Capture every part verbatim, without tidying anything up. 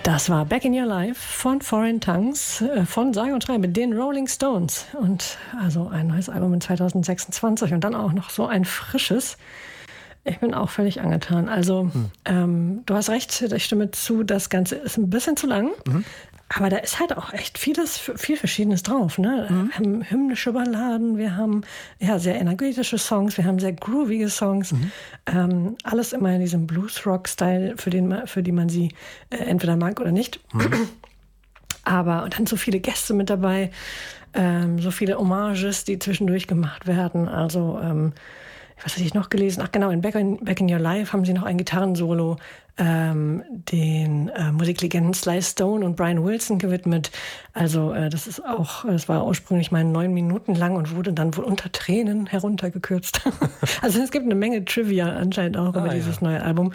Das war Back in Your Life von Foreign Tongues, von sage und schreibe den Rolling Stones. Und also ein neues Album in zwanzig sechsundzwanzig und dann auch noch so ein frisches. Ich bin auch völlig angetan. Also hm. ähm, du hast recht, ich stimme zu, das Ganze ist ein bisschen zu lang. Mhm. Aber da ist halt auch echt vieles, viel Verschiedenes drauf. Ne? Mhm. Wir haben hymnische Balladen, wir haben ja, sehr energetische Songs, wir haben sehr groovige Songs. Mhm. Ähm, alles immer in diesem Blues-Rock-Style, für den man, für die man sie äh, entweder mag oder nicht. Mhm. Aber und dann so viele Gäste mit dabei, ähm, so viele Hommages, die zwischendurch gemacht werden. Also ähm, was hatte ich noch gelesen? Ach genau, in Back in, Back in Your Life haben sie noch ein Gitarrensolo ähm, den äh, Musiklegenden Sly Stone und Brian Wilson gewidmet. Also äh, das ist auch, das war ursprünglich mal neun Minuten lang und wurde dann wohl unter Tränen heruntergekürzt. Also es gibt eine Menge Trivia anscheinend auch ah, über dieses ja. neue Album.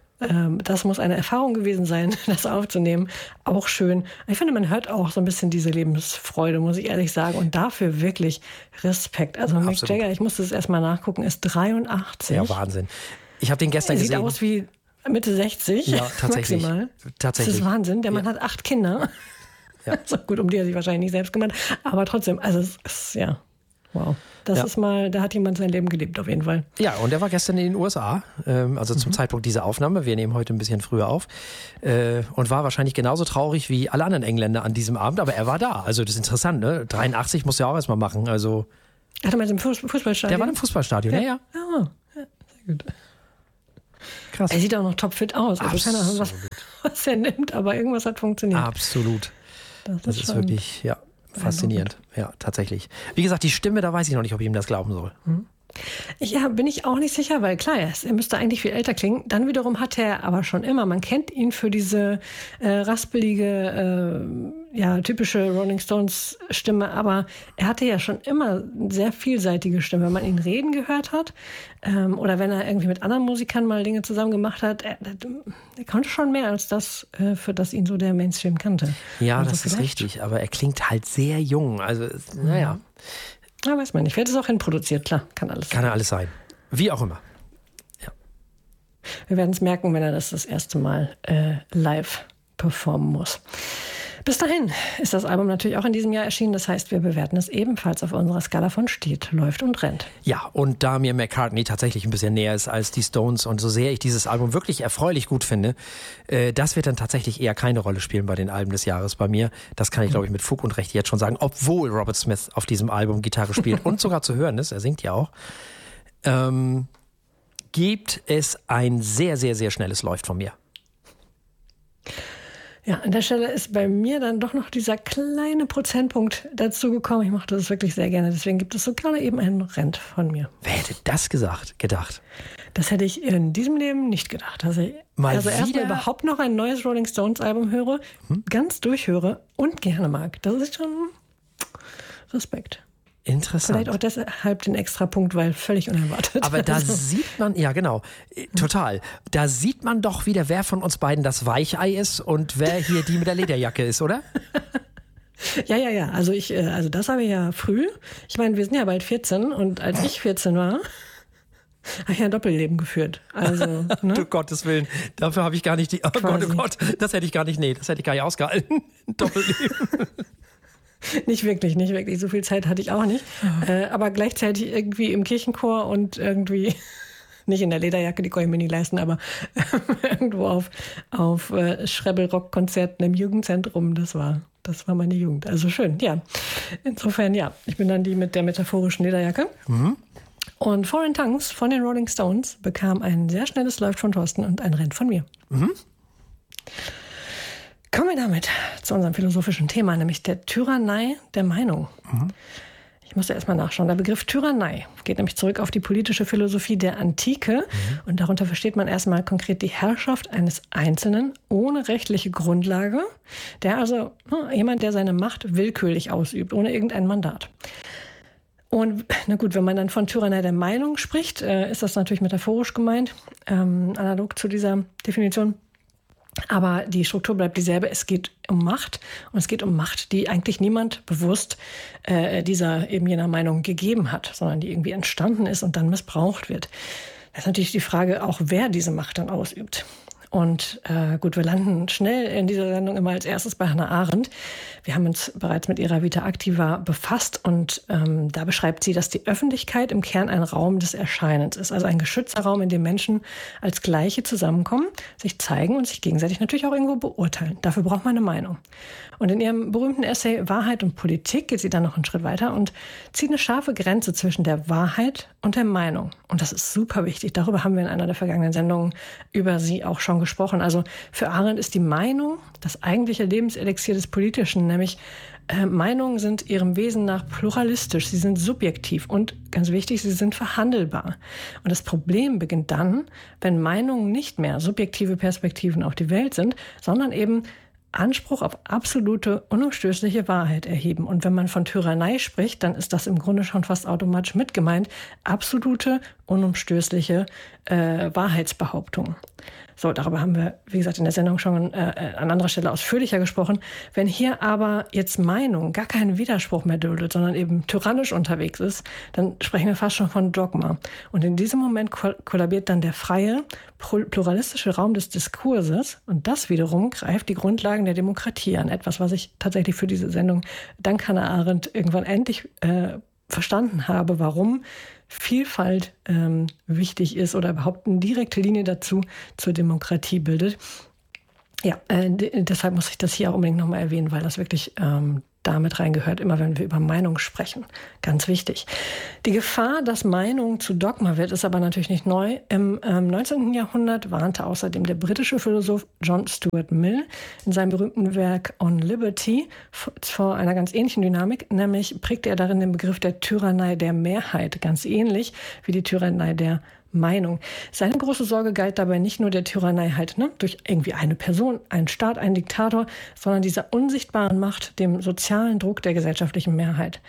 Das muss eine Erfahrung gewesen sein, das aufzunehmen. Auch schön. Ich finde, man hört auch so ein bisschen diese Lebensfreude, muss ich ehrlich sagen. Und dafür wirklich Respekt. Also Mick Absolut. Jagger, ich musste es erstmal nachgucken, ist dreiundachtzig. Ja, Wahnsinn. Ich habe den gestern er gesehen. Sieht aus wie Mitte sechzig. Ja, tatsächlich. Maximal. tatsächlich. Das ist Wahnsinn. Der Mann ja. hat acht Kinder. Ja. So gut, um die er sich wahrscheinlich nicht selbst kümmert. Aber trotzdem, also es ist, ja, wow. Das ja. ist mal, da hat jemand sein Leben gelebt, auf jeden Fall. Ja, und er war gestern in den U S A, ähm, also zum mhm. Zeitpunkt dieser Aufnahme. Wir nehmen heute ein bisschen früher auf. Äh, und war wahrscheinlich genauso traurig wie alle anderen Engländer an diesem Abend. Aber er war da. Also das ist interessant, ne? dreiundachtzig muss er auch erstmal machen. Also, Ach, du meinst im Fußballstadion? Der war im Fußballstadion, ja, ja. Ja, ja. ja sehr gut. Krass. Er sieht auch noch topfit aus. Also keine Ahnung, was, was er nimmt, aber irgendwas hat funktioniert. Absolut. Das ist, das ist wirklich, ja. Faszinierend, ja, tatsächlich. Wie gesagt, die Stimme, da weiß ich noch nicht, ob ich ihm das glauben soll. Hm. Ja, bin ich auch nicht sicher, weil klar, er, ist, er müsste eigentlich viel älter klingen. Dann wiederum hat er aber schon immer, man kennt ihn für diese äh, raspelige, äh, ja, typische Rolling Stones Stimme, aber er hatte ja schon immer eine sehr vielseitige Stimme. Wenn man ihn reden gehört hat ähm, oder wenn er irgendwie mit anderen Musikern mal Dinge zusammen gemacht hat, er, er konnte schon mehr als das, äh, für das ihn so der Mainstream kannte. Ja, also das ist richtig, aber er klingt halt sehr jung, also naja. Mhm. Ja, weiß man nicht. Vielleicht ist es auch hinproduziert, klar. Kann alles Kann sein. alles sein. Wie auch immer. Ja. Wir werden es merken, wenn er das das erste Mal äh, live performen muss. Bis dahin ist das Album natürlich auch in diesem Jahr erschienen. Das heißt, wir bewerten es ebenfalls auf unserer Skala von steht, läuft und rennt. Ja, und da mir McCartney tatsächlich ein bisschen näher ist als die Stones und so sehr ich dieses Album wirklich erfreulich gut finde, äh, das wird dann tatsächlich eher keine Rolle spielen bei den Alben des Jahres bei mir. Das kann ich, glaube ich, mit Fug und Recht jetzt schon sagen, obwohl Robert Smith auf diesem Album Gitarre spielt und sogar zu hören ist, er singt ja auch, ähm, gibt es ein sehr, sehr, sehr schnelles Läuft von mir. Ja, an der Stelle ist bei mir dann doch noch dieser kleine Prozentpunkt dazu gekommen. Ich mochte das wirklich sehr gerne. Deswegen gibt es so gerade eben einen Rent von mir. Wer hätte das gesagt, gedacht? Das hätte ich in diesem Leben nicht gedacht. Dass ich Mal also erstmal überhaupt noch ein neues Rolling Stones Album höre, hm? ganz durchhöre und gerne mag. Das ist schon Respekt. Interessant. Vielleicht auch deshalb den extra Punkt, weil völlig unerwartet. Aber da also. sieht man, ja genau, total. Da sieht man doch wieder, wer von uns beiden das Weichei ist und wer hier die mit der Lederjacke ist, oder? Ja, ja, ja. Also ich, also das habe ich ja früh. Ich meine, wir sind ja bald vierzehn und als ich vierzehn war, habe ich ein Doppelleben geführt. Also, ne? Du Gottes Willen, dafür habe ich gar nicht die. Oh Quasi. Gott, oh Gott, das hätte ich gar nicht. Nee, das hätte ich gar nicht ausgehalten. Doppelleben. Nicht wirklich, nicht wirklich. So viel Zeit hatte ich auch nicht. Äh, aber gleichzeitig irgendwie im Kirchenchor und irgendwie, nicht in der Lederjacke, die konnte ich mir nicht leisten, aber irgendwo auf, auf äh, Schrebbel-Rock-Konzerten im Jugendzentrum. Das war, das war meine Jugend. Also schön, ja. Insofern, ja. Ich bin dann die mit der metaphorischen Lederjacke. Mhm. Und Foreign Tongues von den Rolling Stones bekam ein sehr schnelles Läuft von Thorsten und ein Renn von mir. Mhm. Kommen wir damit zu unserem philosophischen Thema, nämlich der Tyrannei der Meinung. Mhm. Ich musste erstmal nachschauen. Der Begriff Tyrannei geht nämlich zurück auf die politische Philosophie der Antike. Mhm. Und darunter versteht man erstmal konkret die Herrschaft eines Einzelnen ohne rechtliche Grundlage. Der also, jemand, der seine Macht willkürlich ausübt, ohne irgendein Mandat. Und na gut, wenn man dann von Tyrannei der Meinung spricht, äh, ist das natürlich metaphorisch gemeint, ähm, analog zu dieser Definition. Aber die Struktur bleibt dieselbe. Es geht um Macht und es geht um Macht, die eigentlich niemand bewusst äh, dieser eben jener Meinung gegeben hat, sondern die irgendwie entstanden ist und dann missbraucht wird. Das ist natürlich die Frage auch, wer diese Macht dann ausübt. Und äh, gut, wir landen schnell in dieser Sendung immer als erstes bei Hannah Arendt. Wir haben uns bereits mit ihrer Vita Activa befasst und ähm, da beschreibt sie, dass die Öffentlichkeit im Kern ein Raum des Erscheinens ist. Also ein geschützter Raum, in dem Menschen als Gleiche zusammenkommen, sich zeigen und sich gegenseitig natürlich auch irgendwo beurteilen. Dafür braucht man eine Meinung. Und in ihrem berühmten Essay Wahrheit und Politik geht sie dann noch einen Schritt weiter und zieht eine scharfe Grenze zwischen der Wahrheit und der Meinung. Und das ist super wichtig. Darüber haben wir in einer der vergangenen Sendungen über sie auch schon gesprochen. Also für Arendt ist die Meinung das eigentliche Lebenselixier des Politischen, nämlich äh, Meinungen sind ihrem Wesen nach pluralistisch, sie sind subjektiv und ganz wichtig, sie sind verhandelbar. Und das Problem beginnt dann, wenn Meinungen nicht mehr subjektive Perspektiven auf die Welt sind, sondern eben Anspruch auf absolute, unumstößliche Wahrheit erheben. Und wenn man von Tyrannei spricht, dann ist das im Grunde schon fast automatisch mit gemeint. Absolute, unumstößliche äh, Wahrheitsbehauptung. So, darüber haben wir, wie gesagt, in der Sendung schon äh, an anderer Stelle ausführlicher gesprochen. Wenn hier aber jetzt Meinung gar keinen Widerspruch mehr duldet, sondern eben tyrannisch unterwegs ist, dann sprechen wir fast schon von Dogma. Und in diesem Moment kollabiert dann der freie, pluralistische Raum des Diskurses und das wiederum greift die Grundlagen der Demokratie an. Etwas, was ich tatsächlich für diese Sendung dank Hannah Arendt irgendwann endlich äh, verstanden habe, warum Vielfalt ähm, wichtig ist oder überhaupt eine direkte Linie dazu zur Demokratie bildet. Ja, äh, d- deshalb muss ich das hier auch unbedingt nochmal erwähnen, weil das wirklich ähm, damit reingehört, immer wenn wir über Meinung sprechen. Ganz wichtig. Die Gefahr, dass Meinung zu Dogma wird, ist aber natürlich nicht neu. Im ähm, neunzehnten Jahrhundert warnte außerdem der britische Philosoph John Stuart Mill in seinem berühmten Werk On Liberty vor einer ganz ähnlichen Dynamik, nämlich prägte er darin den Begriff der Tyrannei der Mehrheit, ganz ähnlich wie die Tyrannei der Meinung. Seine große Sorge galt dabei nicht nur der Tyrannei halt, ne, durch irgendwie eine Person, einen Staat, einen Diktator, sondern dieser unsichtbaren Macht, dem sozialen Druck der gesellschaftlichen Mehrheit.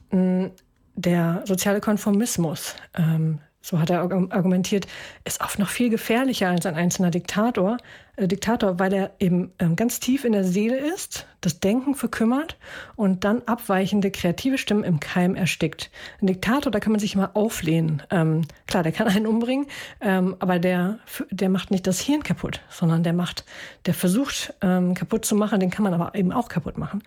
Der soziale Konformismus, ähm, so hat er argumentiert, ist oft noch viel gefährlicher als ein einzelner Diktator, äh, Diktator, weil er eben ähm, ganz tief in der Seele ist, das Denken verkümmert und dann abweichende kreative Stimmen im Keim erstickt. Ein Diktator, da kann man sich immer auflehnen. Ähm, klar, der kann einen umbringen, ähm, aber der, der macht nicht das Hirn kaputt, sondern der macht, der versucht ähm, kaputt zu machen, den kann man aber eben auch kaputt machen.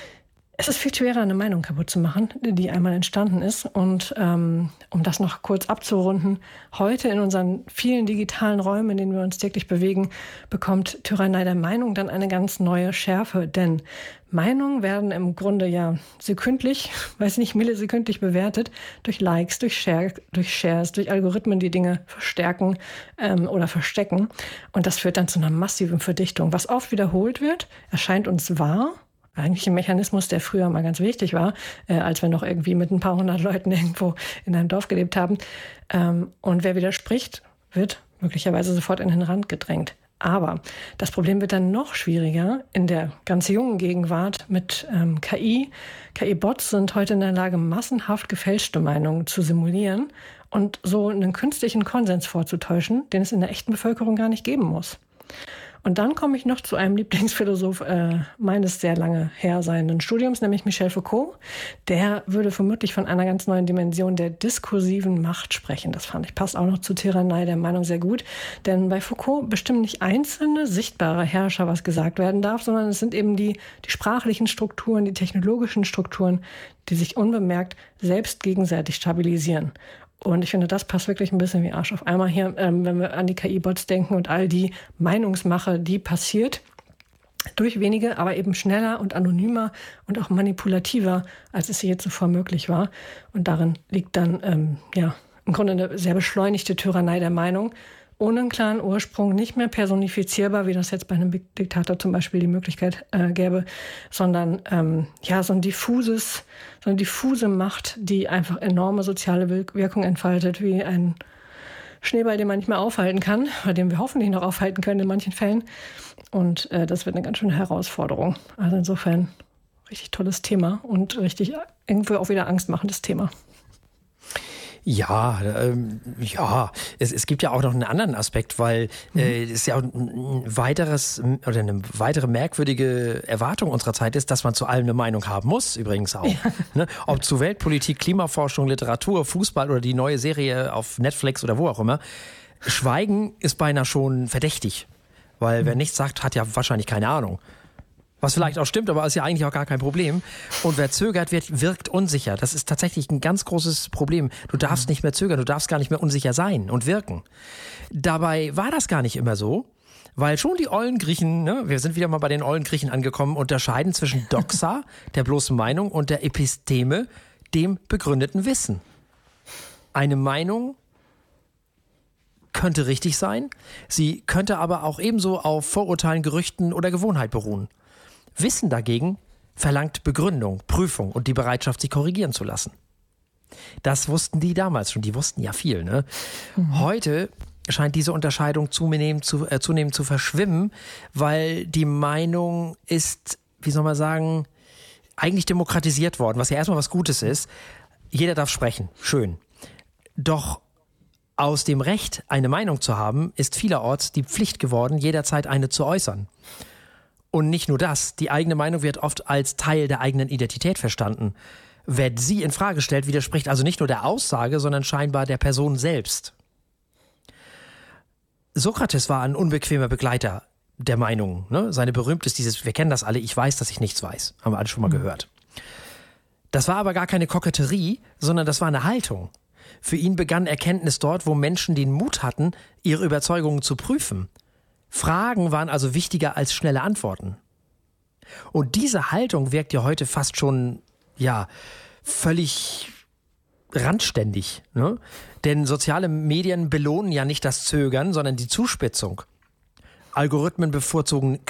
Es ist viel schwerer, eine Meinung kaputt zu machen, die einmal entstanden ist. Und ähm, um das noch kurz abzurunden, heute in unseren vielen digitalen Räumen, in denen wir uns täglich bewegen, bekommt Tyrannei der Meinung dann eine ganz neue Schärfe. Denn Meinungen werden im Grunde ja sekündlich, weiß nicht, millisekündlich bewertet durch Likes, durch, Share, durch Shares, durch Algorithmen, die Dinge verstärken ähm, oder verstecken. Und das führt dann zu einer massiven Verdichtung. Was oft wiederholt wird, erscheint uns wahr. Eigentlich ein Mechanismus, der früher mal ganz wichtig war, äh, als wir noch irgendwie mit ein paar hundert Leuten irgendwo in einem Dorf gelebt haben. Ähm, und wer widerspricht, wird möglicherweise sofort in den Rand gedrängt. Aber das Problem wird dann noch schwieriger in der ganz jungen Gegenwart mit ähm, K I. K I-Bots sind heute in der Lage, massenhaft gefälschte Meinungen zu simulieren und so einen künstlichen Konsens vorzutäuschen, den es in der echten Bevölkerung gar nicht geben muss. Und dann komme ich noch zu einem Lieblingsphilosoph äh, meines sehr lange her seienden Studiums, nämlich Michel Foucault. Der würde vermutlich von einer ganz neuen Dimension der diskursiven Macht sprechen. Das fand ich, passt auch noch zu Tyrannei der Meinung sehr gut. Denn bei Foucault bestimmen nicht einzelne sichtbare Herrscher, was gesagt werden darf, sondern es sind eben die, die sprachlichen Strukturen, die technologischen Strukturen, die sich unbemerkt selbst gegenseitig stabilisieren. Und ich finde, das passt wirklich ein bisschen wie Arsch auf Eimer hier, ähm, wenn wir an die K I-Bots denken und all die Meinungsmache, die passiert durch wenige, aber eben schneller und anonymer und auch manipulativer, als es je zuvor möglich war. Und darin liegt dann ähm, ja im Grunde eine sehr beschleunigte Tyrannei der Meinung, ohne einen klaren Ursprung, nicht mehr personifizierbar, wie das jetzt bei einem Diktator zum Beispiel die Möglichkeit äh, gäbe, sondern ähm, ja so ein diffuses, so eine diffuse Macht, die einfach enorme soziale Wirkung entfaltet, wie ein Schneeball, den man nicht mehr aufhalten kann, oder den wir hoffentlich noch aufhalten können in manchen Fällen. Und äh, das wird eine ganz schöne Herausforderung. Also insofern richtig tolles Thema und richtig irgendwo auch wieder angstmachendes Thema. Ja, ähm, ja, es, es gibt ja auch noch einen anderen Aspekt, weil mhm. äh, es ja auch ein weiteres oder eine weitere merkwürdige Erwartung unserer Zeit ist, dass man zu allem eine Meinung haben muss, übrigens auch. Ja. Ne? Ob zu Weltpolitik, Klimaforschung, Literatur, Fußball oder die neue Serie auf Netflix oder wo auch immer. Schweigen ist beinahe schon verdächtig. Weil wer nichts sagt, hat ja wahrscheinlich keine Ahnung. Was vielleicht auch stimmt, aber ist ja eigentlich auch gar kein Problem. Und wer zögert, wird, wirkt unsicher. Das ist tatsächlich ein ganz großes Problem. Du darfst nicht mehr zögern, du darfst gar nicht mehr unsicher sein und wirken. Dabei war das gar nicht immer so, weil schon die ollen Griechen, ne, wir sind wieder mal bei den ollen Griechen angekommen, unterscheiden zwischen Doxa, der bloßen Meinung, und der Episteme, dem begründeten Wissen. Eine Meinung könnte richtig sein, sie könnte aber auch ebenso auf Vorurteilen, Gerüchten oder Gewohnheit beruhen. Wissen dagegen verlangt Begründung, Prüfung und die Bereitschaft, sich korrigieren zu lassen. Das wussten die damals schon, die wussten ja viel. Ne? Mhm. Heute scheint diese Unterscheidung zunehmend zu, äh, zunehmend zu verschwimmen, weil die Meinung ist, wie soll man sagen, eigentlich demokratisiert worden, was ja erstmal was Gutes ist. Jeder darf sprechen, schön. Doch aus dem Recht, eine Meinung zu haben, ist vielerorts die Pflicht geworden, jederzeit eine zu äußern. Und nicht nur das, die eigene Meinung wird oft als Teil der eigenen Identität verstanden. Wer sie in Frage stellt, widerspricht also nicht nur der Aussage, sondern scheinbar der Person selbst. Sokrates war ein unbequemer Begleiter der Meinung. Ne? Seine berühmt ist dieses, wir kennen das alle, ich weiß, dass ich nichts weiß. Haben wir alle schon mal gehört. Das war aber gar keine Koketterie, sondern das war eine Haltung. Für ihn begann Erkenntnis dort, wo Menschen den Mut hatten, ihre Überzeugungen zu prüfen. Fragen waren also wichtiger als schnelle Antworten. Und diese Haltung wirkt ja heute fast schon, ja, völlig randständig. Ne? Denn soziale Medien belohnen ja nicht das Zögern, sondern die Zuspitzung. Algorithmen bevorzugen